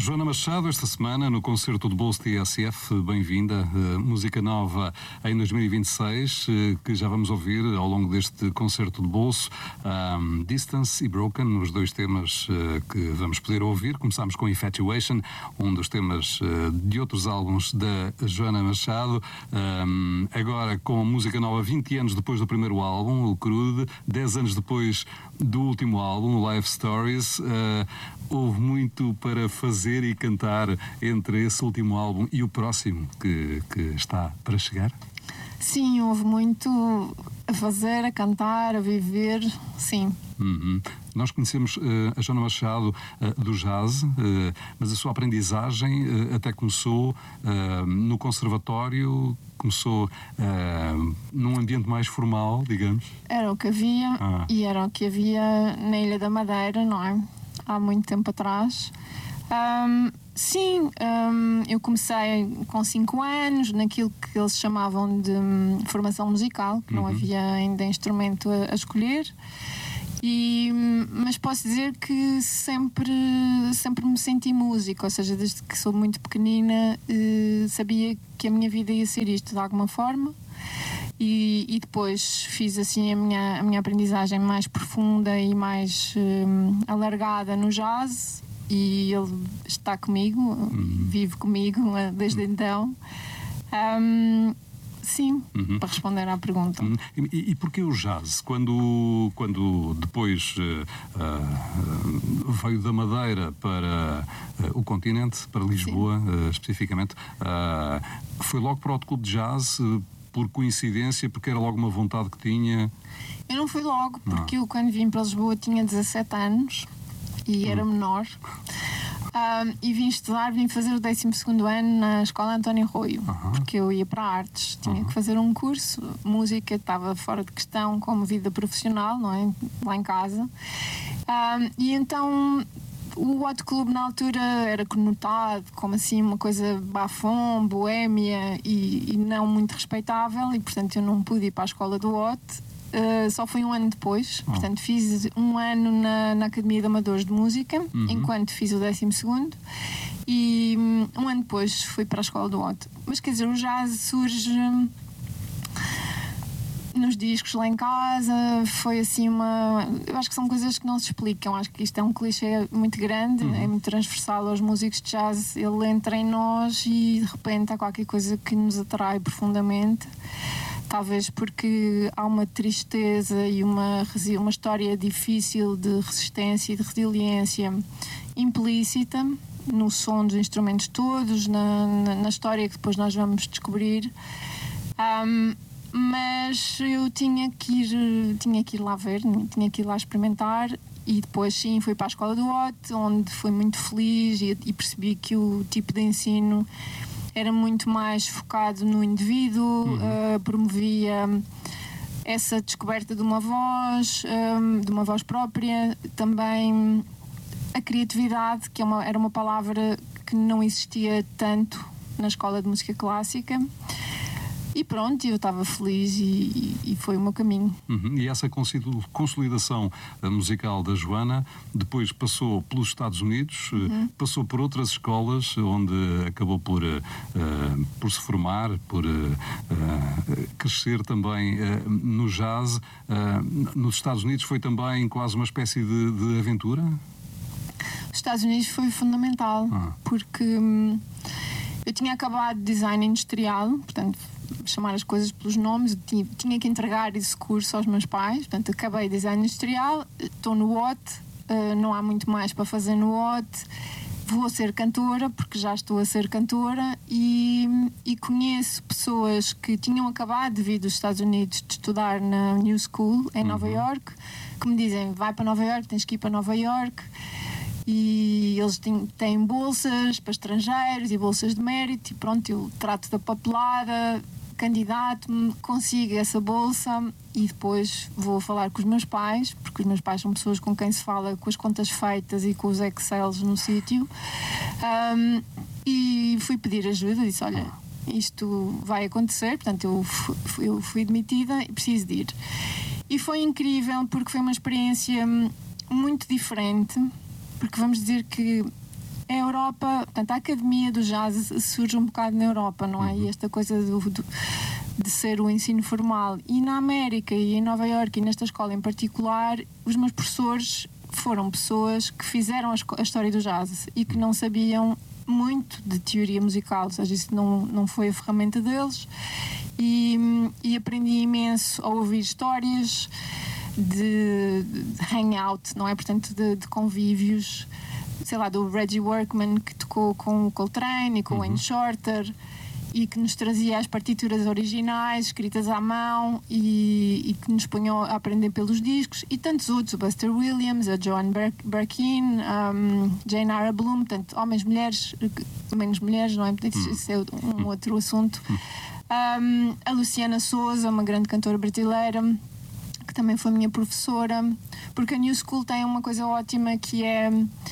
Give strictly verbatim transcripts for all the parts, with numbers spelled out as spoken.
Joana Machado, esta semana no concerto de bolso T S F, bem-vinda. Uh, música nova em dois mil e vinte e seis, uh, que já vamos ouvir ao longo deste concerto de bolso. Um, Distance e Broken, os dois temas uh, que vamos poder ouvir. Começámos com Infatuation, um dos temas uh, de outros álbuns da Joana Machado. Um, agora com a música nova, vinte anos depois do primeiro álbum, o Crude, dez anos depois do último álbum, o Life Stories. Uh, houve muito para fazer e cantar entre esse último álbum e o próximo que, que está para chegar? Sim, houve muito a fazer, a cantar, a viver, sim. Uhum. Nós conhecemos uh, a Joana Machado uh, do jazz, uh, mas a sua aprendizagem uh, até começou uh, no conservatório, começou uh, num ambiente mais formal, digamos. Era o que havia ah. e era o que havia na Ilha da Madeira, não é? Há muito tempo atrás. Um, sim, um, eu comecei com cinco anos naquilo que eles chamavam de um, formação musical, que uhum. não havia ainda instrumento a, a escolher. E, mas posso dizer que sempre, sempre me senti música, ou seja, desde que sou muito pequenina eh, sabia que a minha vida ia ser isto de alguma forma. E, e depois fiz assim a minha, a minha aprendizagem mais profunda e mais um, alargada no jazz, e ele está comigo, uhum. vive comigo desde uhum. então. Um, sim, uhum. para responder à pergunta. Uhum. E, e porquê o jazz? Quando, quando depois uh, uh, veio da Madeira para uh, o continente, para Lisboa uh, especificamente, uh, foi logo para o clube de jazz? Uh, por coincidência, porque era logo uma vontade que tinha? Eu não fui logo, porque ah. eu quando vim para Lisboa tinha dezassete anos e hum. era menor. Um, e vim estudar, vim fazer o décimo segundo ano na Escola António Arroio, uh-huh. porque eu ia para artes, tinha uh-huh. que fazer um curso, música estava fora de questão como vida profissional, não é? Lá em casa. Um, e então o Hot Club na altura era conotado como assim uma coisa bafom, boémia e, e não muito respeitável, e portanto eu não pude ir para a escola do Hot. Uh, só foi um ano depois, oh. portanto fiz um ano na, na Academia de Amadores de Música, uhum. enquanto fiz o décimo segundo, e um, um ano depois fui para a escola do Hot. Mas quer dizer, o jazz surge nos discos lá em casa, foi assim uma... Eu acho que são coisas que não se explicam, acho que isto é um clichê muito grande, uhum. é muito transversal aos músicos de jazz, ele entra em nós e de repente há qualquer coisa que nos atrai profundamente, talvez porque há uma tristeza e uma, uma história difícil de resistência e de resiliência implícita no som dos instrumentos todos, na, na, na história que depois nós vamos descobrir. Um, mas eu tinha que ir tinha que ir lá ver, tinha que ir lá experimentar, e depois sim fui para a escola do Hot, onde fui muito feliz e, e percebi que o tipo de ensino era muito mais focado no indivíduo, uhum. uh, promovia essa descoberta de uma voz, um, de uma voz própria, também a criatividade, que é uma, era uma palavra que não existia tanto na escola de música clássica. E pronto, eu estava feliz e, e foi o meu caminho. Uhum. E essa consolidação musical da Joana depois passou pelos Estados Unidos, uhum. passou por outras escolas, onde acabou por, uh, por se formar, por uh, uh, crescer também uh, no jazz. Uh, nos Estados Unidos foi também quase uma espécie de, de aventura? Os Estados Unidos foi fundamental, ah. porque hum, eu tinha acabado de design industrial, portanto chamar as coisas pelos nomes, tinha, tinha que entregar esse curso aos meus pais, portanto acabei design industrial, estou no Hot, uh, não há muito mais para fazer no Hot, vou ser cantora, porque já estou a ser cantora, e, e conheço pessoas que tinham acabado de vir dos Estados Unidos de estudar na New School em uhum. Nova York, que me dizem, vai para Nova York, tens que ir para Nova York. E eles têm, têm bolsas para estrangeiros e bolsas de mérito, e pronto, eu trato da papelada, candidato-me, consigo essa bolsa e depois vou falar com os meus pais, porque os meus pais são pessoas com quem se fala com as contas feitas e com os Excels no sítio, um, e fui pedir ajuda, disse, olha, isto vai acontecer, portanto eu fui, eu fui demitida e preciso de ir. E foi incrível porque foi uma experiência muito diferente, porque vamos dizer que a Europa, portanto, a Academia do Jazz surge um bocado na Europa, não é? Uhum. E esta coisa do, do, de ser o ensino formal. E na América e em Nova Iorque e nesta escola em particular, os meus professores foram pessoas que fizeram a, a história do jazz e que não sabiam muito de teoria musical, ou seja, isso não, não foi a ferramenta deles. E, e aprendi imenso a ouvir histórias de, de hangout, não é? Portanto, de, de convívios, sei lá, do Reggie Workman, que tocou com o Coltrane e com o Wayne Shorter e que nos trazia as partituras originais escritas à mão e, e que nos punham a aprender pelos discos, e tantos outros, o Buster Williams, a Joan Birkin, um, Jane Ara Bloom, portanto, homens, mulheres, menos mulheres, não é? Portanto, isso é um outro assunto. Um, a Luciana Souza, uma grande cantora brasileira, que também foi minha professora, porque a New School tem uma coisa ótima que é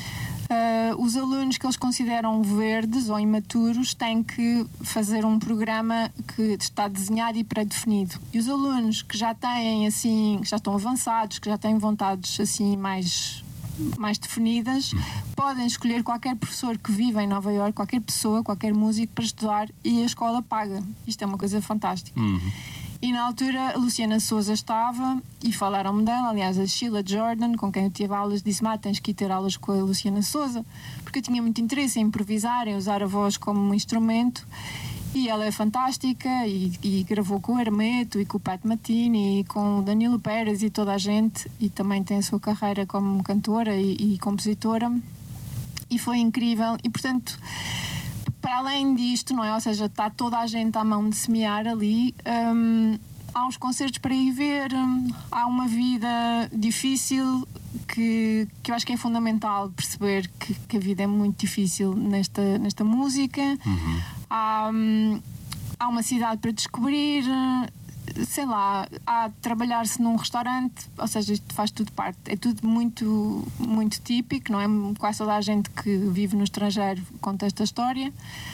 uh, os alunos que eles consideram verdes ou imaturos têm que fazer um programa que está desenhado e pré-definido, e os alunos que já têm assim, que já estão avançados, que já têm vontades assim mais mais definidas, podem escolher qualquer professor que vive em Nova Iorque, qualquer pessoa, qualquer músico para estudar, e a escola paga. Isto é uma coisa fantástica. Uhum. E na altura a Luciana Souza estava e falaram-me dela, aliás a Sheila Jordan, com quem eu tive aulas, disse-me: ah, tens que ir ter aulas com a Luciana Souza, porque eu tinha muito interesse em improvisar, em usar a voz como um instrumento. E ela é fantástica e, e gravou com o Hermeto e com o Pat Matini e com o Danilo Pérez e toda a gente, e também tem a sua carreira como cantora e, e compositora, e foi incrível. E portanto, para além disto, não é? Ou seja, está toda a gente à mão de semear ali. Hum, há uns concertos para ir ver, hum, há uma vida difícil que, que eu acho que é fundamental perceber que, que a vida é muito difícil nesta, nesta música. Uhum. Há, hum, há uma cidade para descobrir, sei lá, há de trabalhar-se num restaurante, ou seja, isto faz tudo parte, é tudo muito, muito típico, não é? Quase toda a gente que vive no estrangeiro conta esta história,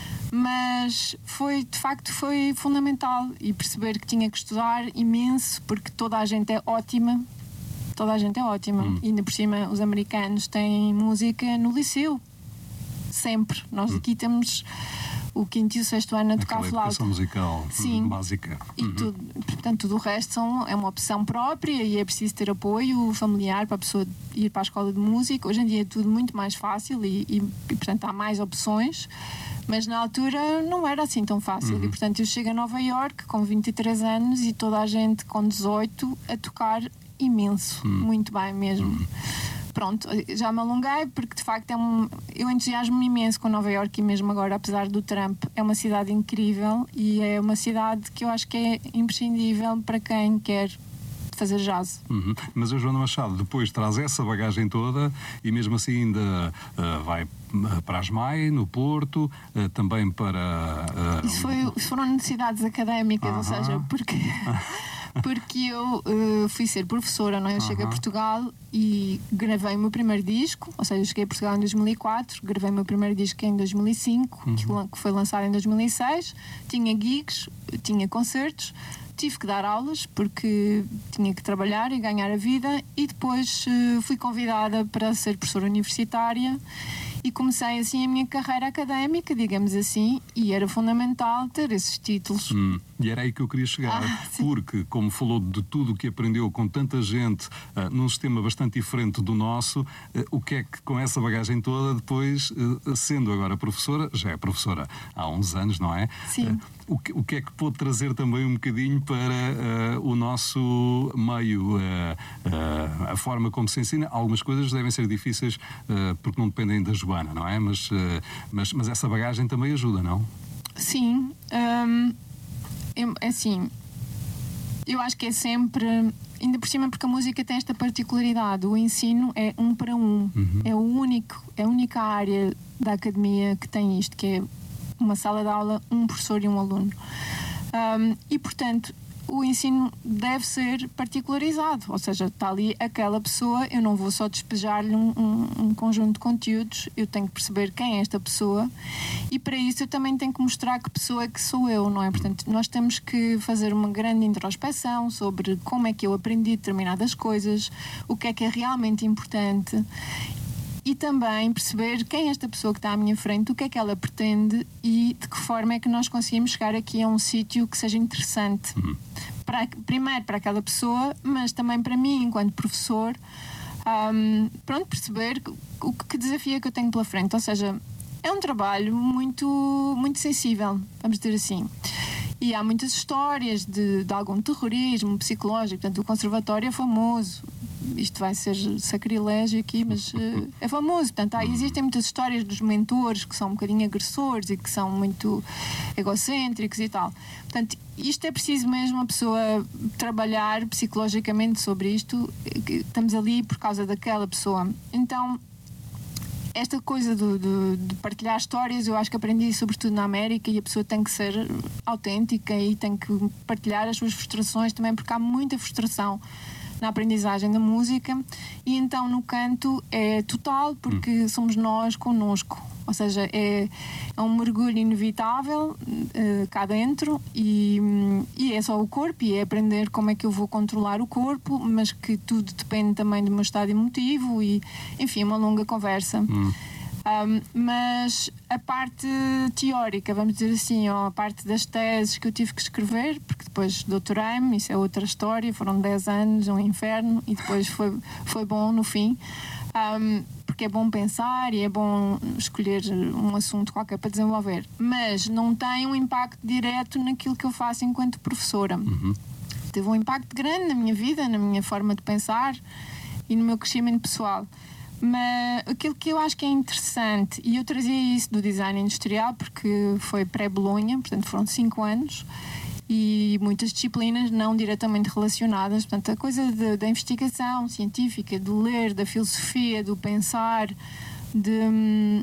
mas foi, de facto, foi fundamental, e perceber que tinha que estudar imenso, porque toda a gente é ótima, toda a gente é ótima, hum. e ainda por cima os americanos têm música no liceu, sempre. Nós aqui hum. temos o quinto e o sexto ano a tocar flauta. flauta. Educação musical. Sim. Básica. E uhum. tudo, portanto, tudo o resto são, é uma opção própria, e é preciso ter apoio familiar para a pessoa ir para a escola de música. Hoje em dia é tudo muito mais fácil e, e, e portanto, há mais opções, mas na altura não era assim tão fácil. Uhum. E, portanto, eu chego a Nova Iorque com vinte e três anos e toda a gente com dezoito a tocar imenso, uhum. muito bem mesmo. Uhum. Pronto, já me alonguei, porque de facto é um, eu entusiasmo-me imenso com Nova Iorque, e mesmo agora, apesar do Trump, é uma cidade incrível, e é uma cidade que eu acho que é imprescindível para quem quer fazer jazz. Uhum. Mas a Joana Machado depois traz essa bagagem toda e mesmo assim ainda uh, vai para as Mai, no Porto, uh, também para... Uh, isso, foi, isso foram necessidades académicas, uh-huh. ou seja, porque... porque eu uh, fui ser professora, não é? Eu uh-huh. cheguei a Portugal e gravei o meu primeiro disco, ou seja, eu cheguei a Portugal em dois mil e quatro, gravei o meu primeiro disco em dois mil e cinco, uh-huh. que foi lançado em dois mil e seis, tinha gigs, tinha concertos, tive que dar aulas porque tinha que trabalhar e ganhar a vida, e depois uh, fui convidada para ser professora universitária. E comecei assim a minha carreira académica, digamos assim, e era fundamental ter esses títulos. Hum, e era aí que eu queria chegar, ah, porque, como falou de tudo o que aprendeu com tanta gente, uh, num sistema bastante diferente do nosso, uh, o que é que com essa bagagem toda, depois, uh, sendo agora professora, já é professora há uns anos, não é? Sim. Uh, o, que, o que é que pôde trazer também um bocadinho para uh, o nosso meio? Uh, uh, a forma como se ensina, algumas coisas devem ser difíceis uh, porque não dependem da Joana, não é? Mas, uh, mas, mas essa bagagem também ajuda, não? Sim. Um, é assim, eu acho que é sempre, ainda por cima porque a música tem esta particularidade, o ensino é um para um, uhum. é o único, é a única área da academia que tem isto, que é uma sala de aula, um professor e um aluno. Um, e, portanto, o ensino deve ser particularizado, ou seja, está ali aquela pessoa, eu não vou só despejar-lhe um, um, um conjunto de conteúdos, eu tenho que perceber quem é esta pessoa, e para isso eu também tenho que mostrar que pessoa é que sou eu, não é? Portanto, nós temos que fazer uma grande introspeção sobre como é que eu aprendi determinadas coisas, o que é que é realmente importante. e também perceber quem é esta pessoa que está à minha frente, o que é que ela pretende e de que forma é que nós conseguimos chegar aqui a um sítio que seja interessante. Uhum. Para, primeiro para aquela pessoa, mas também para mim, enquanto professor, um, pronto, perceber o que desafio é que eu tenho pela frente. Ou seja, é um trabalho muito, muito sensível, vamos dizer assim. E há muitas histórias de, de algum terrorismo psicológico. Portanto, o conservatório é famoso. Isto vai ser sacrilégio aqui, mas uh, é famoso. Portanto, há, existem muitas histórias dos mentores que são um bocadinho agressores e que são muito egocêntricos e tal. Portanto, isto é preciso mesmo a pessoa trabalhar psicologicamente sobre isto. Estamos ali por causa daquela pessoa. Então, esta coisa do, do, de partilhar histórias, eu acho que aprendi sobretudo na América, e a pessoa tem que ser autêntica e tem que partilhar as suas frustrações também, porque há muita frustração na aprendizagem da música, e então no canto é total, porque hum. somos nós connosco, ou seja, é, é um mergulho inevitável uh, cá dentro, e, e é só o corpo, e é aprender como é que eu vou controlar o corpo, mas que tudo depende também do meu estado emotivo, e enfim, uma longa conversa. Hum. Um, mas a parte teórica, vamos dizer assim, ou a parte das teses que eu tive que escrever, porque depois doutorei-me, isso é outra história, foram dez anos, um inferno, e depois foi, foi bom no fim, um, porque é bom pensar e é bom escolher um assunto qualquer para desenvolver, mas não tem um impacto direto naquilo que eu faço enquanto professora. Uhum. Teve um impacto grande na minha vida, na minha forma de pensar e no meu crescimento pessoal. Mas aquilo que eu acho que é interessante, e eu trazia isso do design industrial porque foi pré-Bolonha, portanto foram cinco anos e muitas disciplinas não diretamente relacionadas, portanto a coisa de, da investigação científica, de ler, da filosofia, do pensar, de,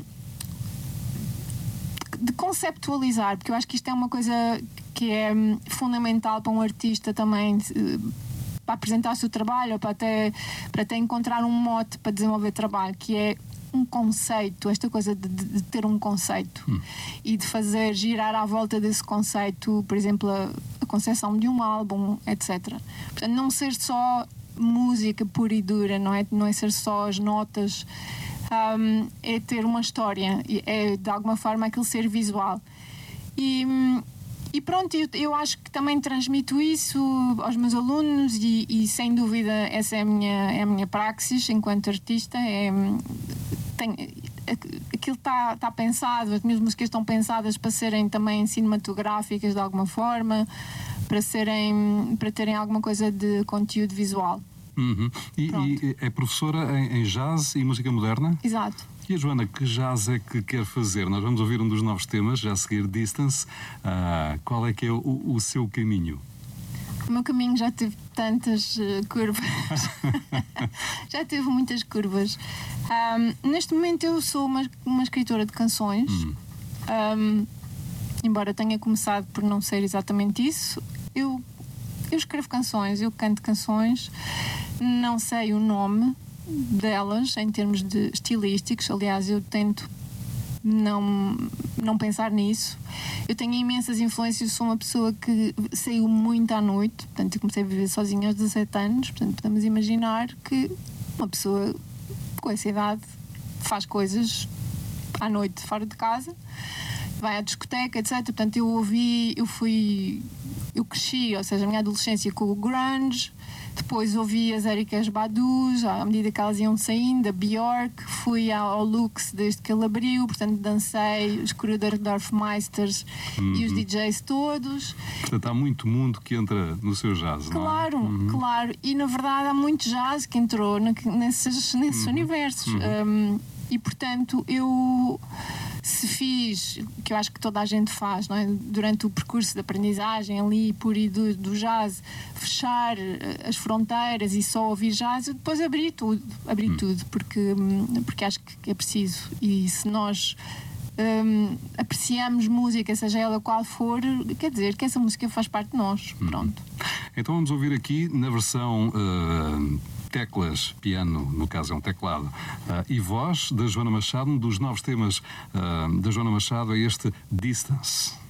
de conceptualizar, porque eu acho que isto é uma coisa que é fundamental para um artista também, para apresentar o seu trabalho, ou para até, para até encontrar um mote para desenvolver trabalho, que é um conceito, esta coisa de, de, de ter um conceito hum. e de fazer girar à volta desse conceito, por exemplo, a, a concepção de um álbum, etcétera. Portanto, não ser só música pura e dura, não é, não é ser só as notas, um, é ter uma história, é de alguma forma aquele ser visual. E E pronto, eu, eu acho que também transmito isso aos meus alunos e, e sem dúvida essa é a minha, é a minha praxis enquanto artista. É, tem, aquilo está tá pensado, as minhas músicas estão pensadas para serem também cinematográficas de alguma forma, para, serem, para terem alguma coisa de conteúdo visual. Uhum. E, e é professora em, em jazz e música moderna? Exato. E a Joana, que jazz é que quer fazer? Nós vamos ouvir um dos novos temas, já a seguir, Distance. Ah, qual é que é o, o seu caminho? O meu caminho já teve tantas uh, curvas. Já teve muitas curvas. Um, neste momento eu sou uma, uma escritora de canções. Hum. Um, embora tenha começado por não ser exatamente isso, eu, eu escrevo canções, eu canto canções. Não sei o nome delas em termos de estilísticos, aliás eu tento não, não pensar nisso. Eu tenho imensas influências, sou uma pessoa que saiu muito à noite, portanto eu comecei a viver sozinha aos dezassete anos, portanto podemos imaginar que uma pessoa com essa idade faz coisas à noite fora de casa, vai à discoteca, etcétera. Portanto eu ouvi, eu fui eu cresci, ou seja, a minha adolescência com o grunge. Depois ouvi as Ericas Badus, à medida que elas iam saindo, a Björk, fui ao Lux desde que ele abriu, portanto dancei os Dorfmeisters uhum. e os D Js todos. Portanto, há muito mundo que entra no seu jazz, claro, não é? Claro, claro. E na verdade há muito jazz que entrou na, nesses, nesses uhum. universos. Uhum. Um, e portanto eu... se fiz, que eu acho que toda a gente faz, não é? Durante o percurso de aprendizagem ali por e do, do jazz, fechar as fronteiras e só ouvir jazz, eu depois abri tudo, abri hum. tudo, porque, porque acho que é preciso. E se nós um, apreciamos música, seja ela qual for, quer dizer que essa música faz parte de nós. Hum. Pronto. Então vamos ouvir aqui na versão uh... teclas, piano, no caso é um teclado, uh, e voz da Joana Machado, um dos novos temas uh, da Joana Machado é este Distance.